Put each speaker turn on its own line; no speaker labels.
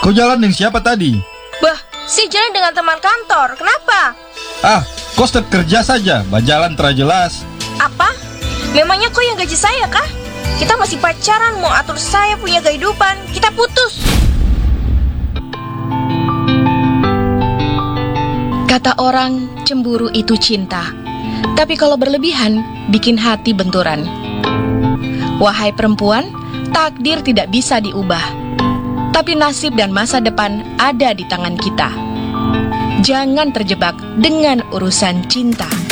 Kau jalan dengan siapa tadi?
Bah, si jalan dengan teman kantor. Kenapa?
Kau start kerja saja, bajalan terjelas.
Apa? Memangnya kau yang gaji saya kah? Kita masih pacaran, mau atur saya punya kehidupan. Kita putus.
Kata orang, cemburu itu cinta. Tapi kalau berlebihan, bikin hati benturan. Wahai perempuan, takdir tidak bisa diubah. Tapi nasib dan masa depan ada di tangan kita. Jangan terjebak dengan urusan cinta.